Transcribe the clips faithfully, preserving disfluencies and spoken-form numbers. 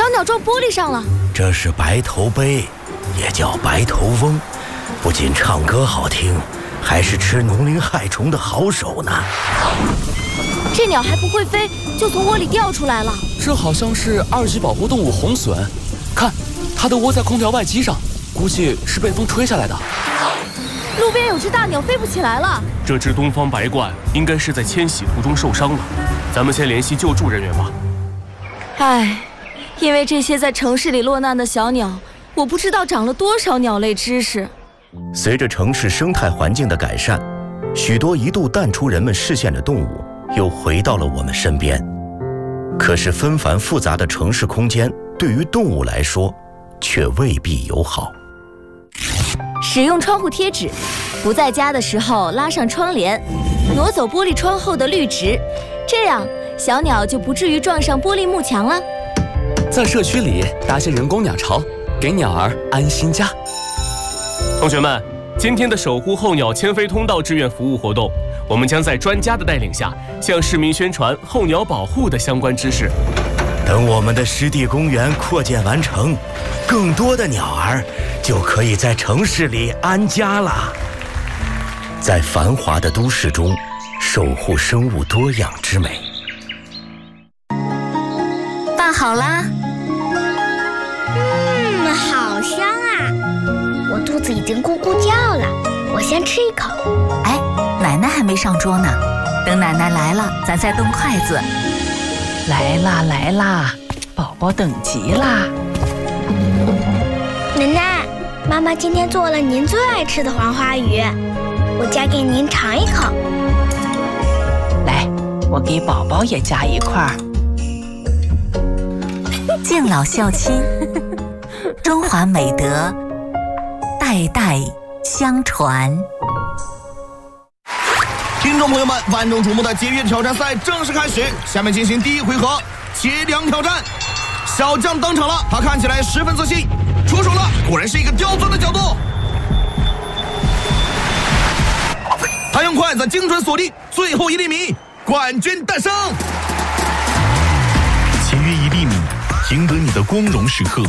小鸟撞玻璃上了。 这是白头鹎，也叫白头翁，不仅唱歌好听，还是吃农林害虫的好手呢。 这鸟还不会飞，就从窝里掉出来了。 这好像是二级保护动物红隼，看，它都窝在空调外机上，估计是被风吹下来的。 路边有只大鸟飞不起来了。 这只东方白鹳应该是在迁徙途中受伤了，咱们先联系救助人员吧。 唉，因为这些在城市里落难的小鸟，我不知道长了多少鸟类知识。 随着城市生态环境的改善，许多一度淡出人们视线的动物又回到了我们身边。可是纷繁复杂的城市空间对于动物来说却未必友好。 使用窗户贴纸，不在家的时候拉上窗帘，挪走玻璃窗后的绿植，这样小鸟就不至于撞上玻璃幕墙了。 在社区里搭些人工鸟巢，给鸟儿安心家。 同学们，今天的守护候鸟迁飞通道志愿服务活动，我们将在专家的带领下，向市民宣传候鸟保护的相关知识。 等我们的湿地公园扩建完成，更多的鸟儿就可以在城市里安家了。在繁华的都市中，守护生物多样之美。 拌好啦。 嗯，好香啊！我肚子已经咕咕叫了，我先吃一口。 哎，奶奶还没上桌呢，等奶奶来了，咱再动筷子。 来啦来啦，宝宝等急啦！ 奶奶，妈妈今天做了您最爱吃的黄花鱼，我夹给您尝一口。 来，我给宝宝也夹一块。 敬老孝亲，中华美德代代相传。 听众朋友们，万众瞩目的节约挑战赛正式开始，下面进行第一回合截梁挑战。小将登场了，他看起来十分自信，出手了，果然是一个刁钻的角度。他用筷子精准锁定最后一厘米，冠军诞生。 签约一厘米，赢得你的光荣时刻。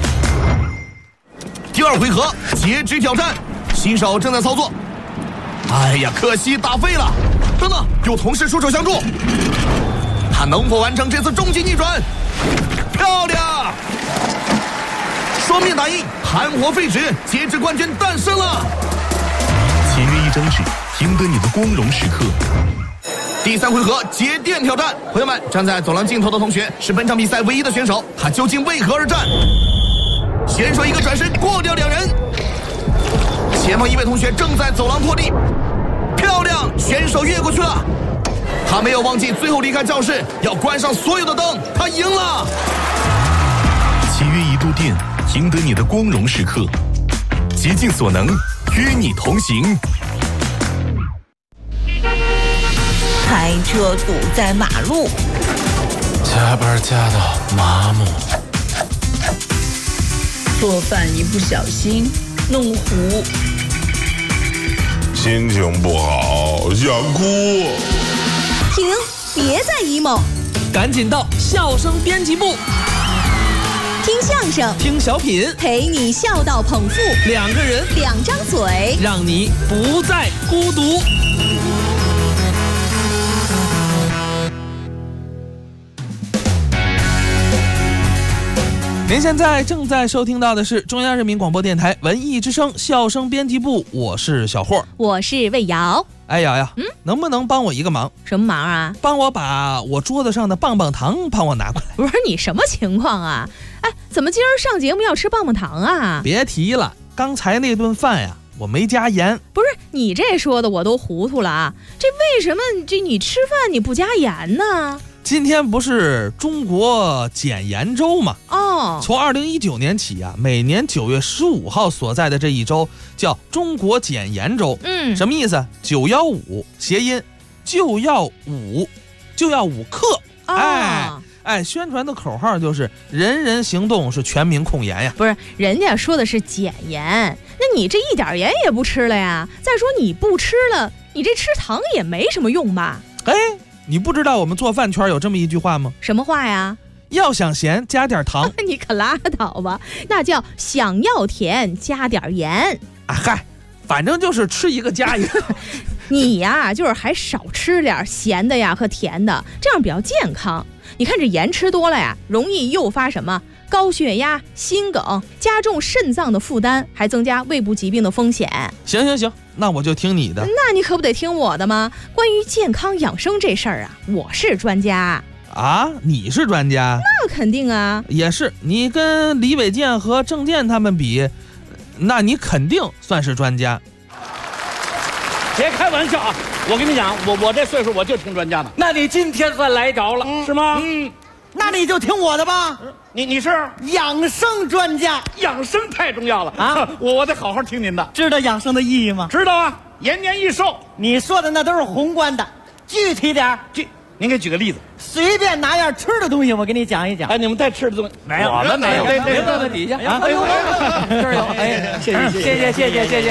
第二回合截肢挑战，新手正在操作。哎呀，可惜打废了！等等，有同事出手相助，他能否完成这次终极逆转？漂亮！双面打印，含活废纸，截肢冠军诞生了。 签约一张纸，赢得你的光荣时刻。 第三回合节电挑战，朋友们，站在走廊尽头的同学是本场比赛唯一的选手，他究竟为何而战？选手一个转身过掉两人，前方一位同学正在走廊拖地，漂亮，选手越过去了。他没有忘记最后离开教室要关上所有的灯，他赢了。 签约一度电，赢得你的光荣时刻。竭尽所能，与你同行。 开车堵在马路， 加班加到麻木。 做饭一不小心弄糊， 心情不好想哭。 停，别再 emo， 赶紧到笑声编辑部， 听相声， 听小品， 陪你笑到捧腹， 两个人， 两张嘴， 让你不再孤独。您现在正在收听到的是中央人民广播电台文艺之声笑声编辑部，我是小霍， 我是魏瑶。 哎瑶瑶，嗯，能不能帮我一个忙？ 什么忙啊？ 帮我把我桌子上的棒棒糖帮我拿过来。 不是你什么情况啊？哎，怎么今儿上节目要吃棒棒糖啊？ 别提了，刚才那顿饭呀，我没加盐。 不是你这说的我都糊涂了啊！这为什么这你吃饭你不加盐呢？ 今天不是中国减盐周吗？ 哦， 从二零一九年起啊，每年九月十五号所在的这一周叫中国减盐周。 嗯， 什么意思？九幺五谐音，就要五，就要五克。 哦、 哎哎，宣传的口号就是人人行动是全民控盐呀。 不是，人家说的是减盐，那你这一点盐也不吃了呀？再说你不吃了，你这吃糖也没什么用吧？ 哎。你不知道我们做饭圈有这么一句话吗？ 什么话呀？ 要想咸加点糖。 你可拉倒吧，那叫想要甜加点盐。 啊嗨，反正就是吃一个加一个。 你呀，就是还少吃点咸的呀和甜的，这样比较健康。你看这盐吃多了呀，容易诱发什么高血压、心梗，加重肾脏的负担，还增加胃部疾病的风险。 行行行，那我就听你的。 那你可不得听我的吗？关于健康养生这事儿啊，我是专家。 啊，你是专家？ 那肯定啊。 也是，你跟李伟健和郑健他们比，那你肯定算是专家。 别开玩笑啊！我跟你讲，我我这岁数我就听专家的。那你今天算来着了，嗯、是吗？ 嗯，那你就听我的吧。 你你是养生专家， 养生太重要了啊！我我得好好听您的。 知道养生的意义吗？ 知道啊，延年益寿。 你说的那都是宏观的，具体点具，您给举个例子。 随便拿样吃的东西，我给你讲一讲。 哎，你们带吃的东西没有？ 我们没有。 别别坐在底下啊！哎呦，这儿有。哎，谢谢谢谢谢谢谢谢。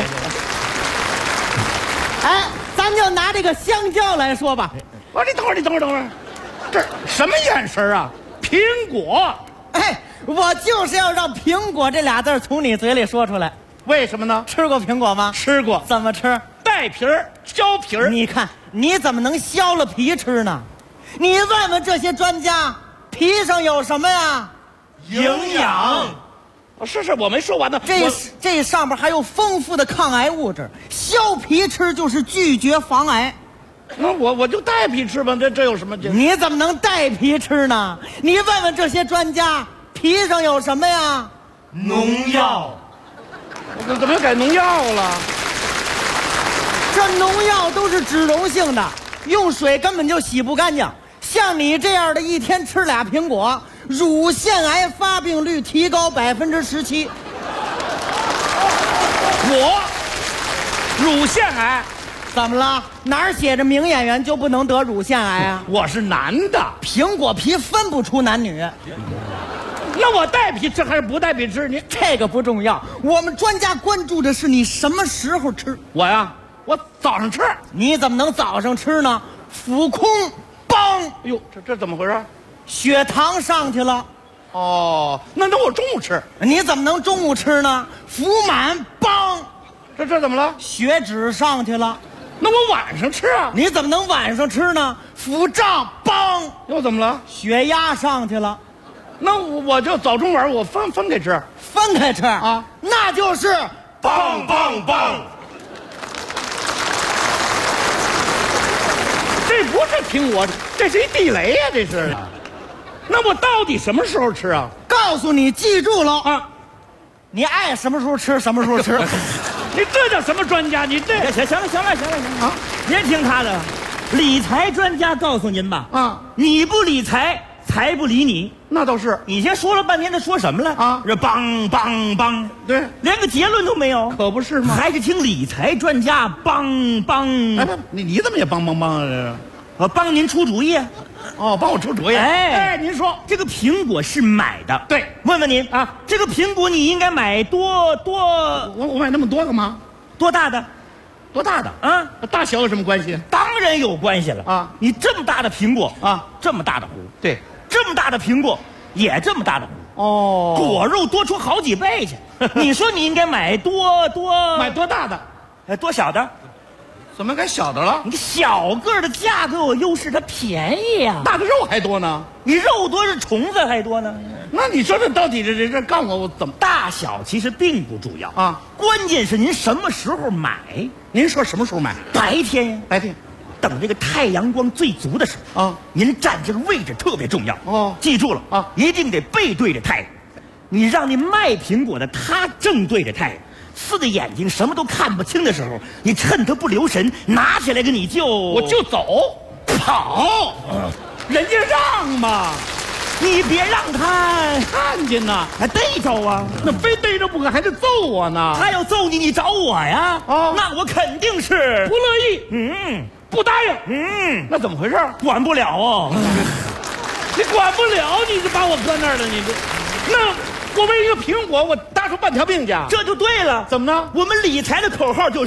哎。咱就拿这个香蕉来说吧。 我说你等会儿，你等会儿，等会儿，这什么眼神啊？苹果。 哎，我就是要让苹果这俩字从你嘴里说出来。 为什么呢？ 吃过苹果吗？ 吃过。 怎么吃？ 带皮儿，削皮儿。 你看，你怎么能削了皮吃呢？你问问这些专家，皮上有什么呀？ 营养。是是，我没说完呢。 这这上面还有丰富的抗癌物质，削皮吃就是拒绝防癌。 那我我就带皮吃吧，这这有什么？ 你怎么能带皮吃呢？你问问这些专家，皮上有什么呀？ 农药。我怎么又改农药了？ 这农药都是脂溶性的，用水根本就洗不干净。像你这样的，一天吃俩苹果，乳腺癌发病率提高百分之十七。 我乳腺癌怎么了？哪儿写着名演员就不能得乳腺癌啊？ 我是男的， 苹果皮分不出男女。 那我带皮吃还是不带皮吃？你这个不重要，我们专家关注的是你什么时候吃。 我呀，我早上吃。 你怎么能早上吃呢？腹空。帮！ 哎呦，这这怎么回事？ 血糖上去了。 哦，那那我中午吃。 你怎么能中午吃呢？腹满帮！ 这这怎么了？ 血脂上去了。 那我晚上吃啊？ 你怎么能晚上吃呢？腹胀帮！ 又怎么了？ 血压上去了。 那我我就早中晚我分分开吃， 分开吃啊？那就是棒棒棒！ 这不是苹果，这是一地雷呀、啊！这是。那我到底什么时候吃啊？ 告诉你，记住了啊！你爱什么时候吃什么时候吃。 你这叫什么专家？你这行行了行了行了行了啊！别听他的，理财专家告诉您吧啊！你不理财，财不理你。 那倒是。 你先说了半天，他说什么了啊？这梆梆梆， 对， 连个结论都没有， 可不是吗？ 还是听理财专家梆梆。 哎，你你怎么也梆梆梆啊？ 我帮您出主意。 哦，帮我出主意。 哎哎，您说这个苹果是买的， 对？ 问问您啊，这个苹果你应该买多多？ 我我买那么多干嘛？ 多大的？ 多大的啊？ 大小有什么关系？ 当然有关系了啊！你这么大的苹果啊，这么大的核， 对， 这么大的苹果也这么大的核， 哦， 果肉多出好几倍去。你说你应该买多多？ 买多大的？ 哎，多小的？ 怎么改小的了？ 你小个的价格有优势，它便宜呀、啊。 大的肉还多呢， 你肉多是虫子还多呢。 那你说这到底这这这告诉我我怎么？ 大小其实并不主要啊，关键是您什么时候买。 您说什么时候买？ 白天呀， 白天， 等这个太阳光最足的时候啊。您站这个位置特别重要哦，记住了啊，一定得背对着太阳。你让那卖苹果的他正对着太阳。四个眼睛什么都看不清的时候，你趁他不留神拿起来个你就我就走跑， 嗯、人家让嘛， 你别让他看见呐， 还逮着啊？ 那非逮着不可，还得揍我呢。 他要揍你，你找我呀？哦，那我肯定是不乐意， 嗯， 不答应， 嗯， 那怎么回事？ 管不了哦， 你管不了，你就把我搁那儿了，你这那。我为一个苹果，我搭出半条命去， 这就对了。 怎么呢？ 我们理财的口号就是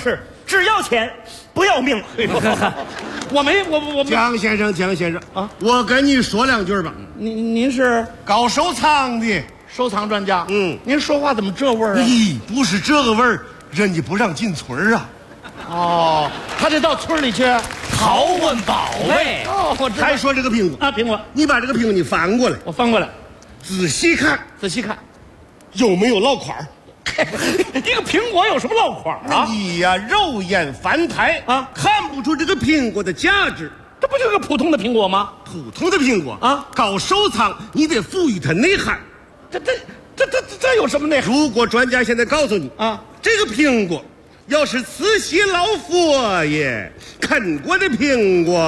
只要钱，不要命。我没我我江先生，江先生啊，我跟你说两句吧。 您您是搞收藏的收藏专家？ 嗯， 您说话怎么这味儿啊？ 咦，不是这个味儿，人家不让进村啊。 哦，他得到村里去淘换宝贝。哦，我知道。 还说这个苹果啊，苹果， 你把这个苹果你翻过来， 我翻过来， 仔细看， 仔细看， 有没有落款？ 一个苹果有什么落款啊？ 你呀，肉眼凡胎啊，看不出这个苹果的价值。 这不就是个普通的苹果吗？ 普通的苹果啊， 搞收藏你得赋予它内涵。 这这这这这有什么内涵？ 如果专家现在告诉你啊， 这个苹果要是慈禧老佛爷啃过的苹果，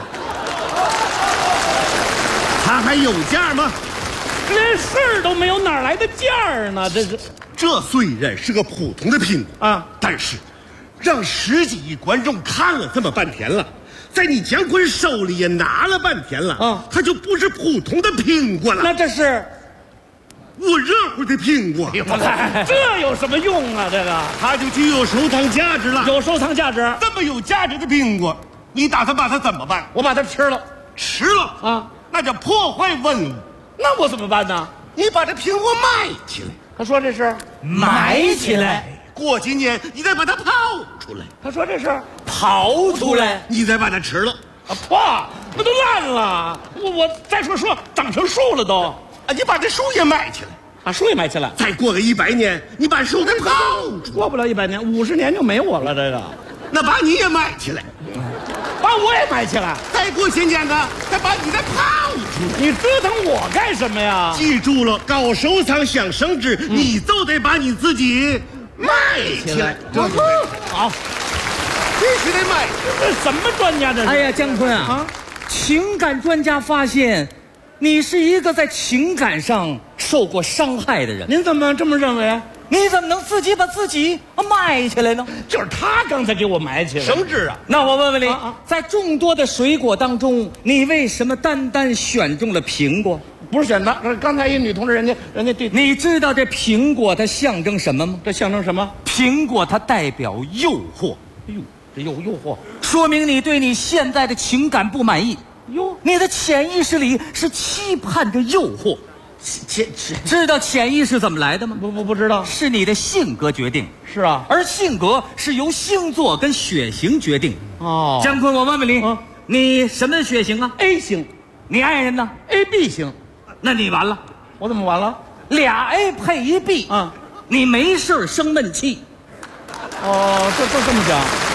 它还有价吗？ 连事儿都没有，哪来的价儿呢？这是。 这虽然是个普通的苹果啊， 但是让十几亿观众看了这么半天了，在你姜昆手里也拿了半天了啊，它就不是普通的苹果了。 那这是我热乎的苹果， 这有什么用啊？这个它就具有收藏价值了。 有收藏价值， 这么有价值的苹果，你打算把它怎么办？ 我把它吃了， 吃了啊，那叫破坏文物。 那我怎么办呢？ 你把这苹果埋起来。 他说这是埋起来，过几年你再把它刨出来。 他说这是刨出来， 你再把它吃了。 啊，破，那都烂了。我我再说说，长成树了都。 啊，你把这树也埋起来， 把树也埋起来。 再过个一百年，你把树给刨出来。 过不了一百年，五十年就没我了。这个， 那把你也埋起来， 把我也埋起来。 再过些年呢，再把你再刨出来。 你折腾我干什么呀？ 记住了，搞收藏想升值，嗯、你就得把你自己埋起来。 这好， 必须得埋。 这什么专家这是？ 哎呀，姜昆啊，啊情感专家发现，你是一个在情感上受过伤害的人。 您怎么这么认为？ 你怎么能自己把自己埋起来呢？ 就是他刚才给我埋起来， 升值啊！ 那我问问你， 啊啊在众多的水果当中，你为什么单单选中了苹果？ 不是选的，刚才一女同志，人家人家对， 你知道这苹果它象征什么吗？ 这象征什么？ 苹果它代表诱惑。 哎呦，这有诱惑， 说明你对你现在的情感不满意。 哟， 你的潜意识里是期盼着诱惑。 潜潜知道潜意识怎么来的吗？ 不不不知道， 是你的性格决定。 是啊， 而性格是由星座跟血型决定。 哦， 姜昆，我问问你， 嗯、 你什么血型啊 ？A 型。 你爱人呢 ？A B 型。 那你完了。 我怎么完了？ 俩 A 配一 B 啊、嗯， 你没事生闷气。 哦，这这这么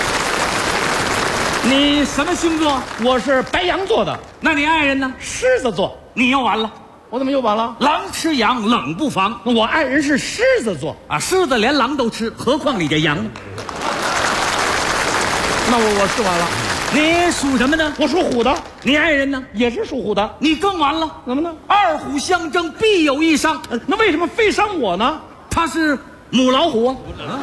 讲。你什么星座？ 我是白羊座的。 那你爱人呢？ 狮子座。 你又完了。 我怎么又完了？ 狼吃羊，冷不防。 我爱人是狮子座啊，狮子连狼都吃，何况你这羊呢？ 那我我是完了。 你属什么呢？ 我属虎的。 你爱人呢？ 也是属虎的。 你更完了。 怎么呢？ 二虎相争，必有一伤。 呃、那为什么非伤我呢？ 他是母老虎。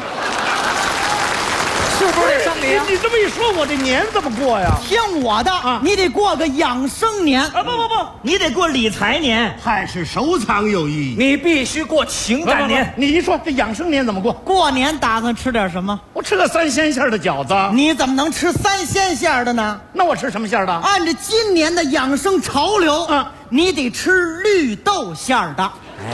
是不是得伤你啊？ 你这么一说，我这年怎么过呀？ 听我的啊，你得过个养生年啊！不不不， 你得过理财年， 还是收藏有意义？ 你必须过情感年。 你一说这养生年怎么过？ 过年打算吃点什么？ 我吃个三鲜馅的饺子。 你怎么能吃三鲜馅的呢？ 那我吃什么馅的？ 按照今年的养生潮流啊，你得吃绿豆馅的。哎，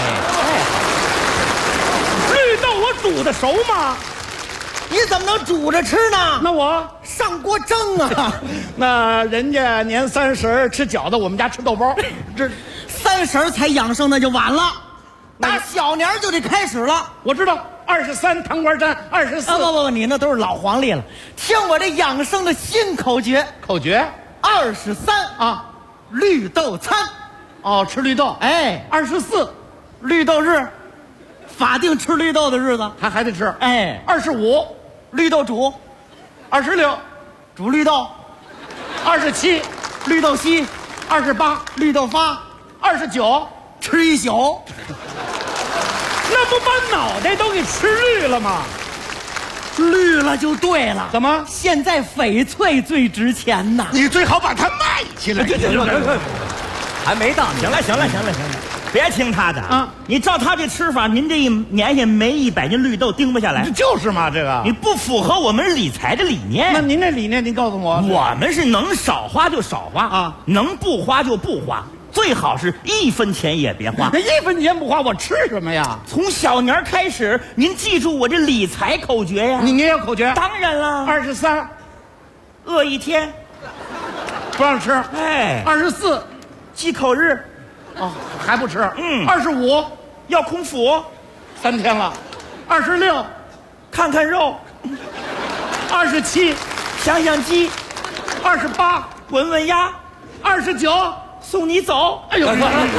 绿豆我煮的熟吗？ 你怎么能煮着吃呢？ 那我上锅蒸啊！ 那人家年三十吃饺子，我们家吃豆包。 这三十才养生那就晚了，打小年就得开始了。 我知道，二十三糖瓜粘，二十四。 啊不不不，你那都是老黄历了。听我这养生的新口诀， 口诀二十三啊，绿豆餐。 哦，吃绿豆。 哎， 二十四， 绿豆日，法定吃绿豆的日子， 还还得吃。 哎， 二十五。 绿豆煮， 二十六， 煮绿豆， 二十七， 绿豆稀， 二十八， 绿豆发， 二十九， 吃一宿。 那不把脑袋都给吃绿了吗？ 绿了就对了。 怎么？ 现在翡翠最值钱呐！ 你最好把它卖起来。 还没到。 行了，行了，行了，行了。 别听他的啊！你照他这吃法，您这一年下没一百斤绿豆盯不下来。 就是嘛，这个你不符合我们理财的理念。 那您这理念，您告诉我。 我们是能少花就少花啊，能不花就不花，最好是一分钱也别花。 那一分钱不花，我吃什么呀？ 从小年开始，您记住我这理财口诀呀。 你您有口诀？ 当然了， 二十三， 饿一天， 不让吃。 哎， 二十四， 忌口日。 哦，还不吃？ 嗯。 二十五， 要空腹， 三天了。二十六， 看看肉。 二十七， 想想鸡。 二十八， 闻闻鸭。 二十九， 送你走。 哎呦，我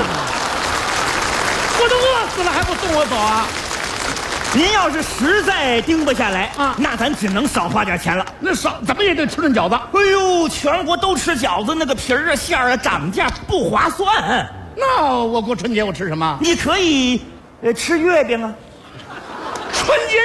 都饿死了，还不送我走啊？ 您要是实在盯不下来啊，那咱只能少花点钱了。 那少怎么也得吃顿饺子。 哎呦，全国都吃饺子，那个皮儿啊、馅儿啊涨价不划算。 那我过春节我吃什么？ 你可以，呃，吃月饼啊。 春节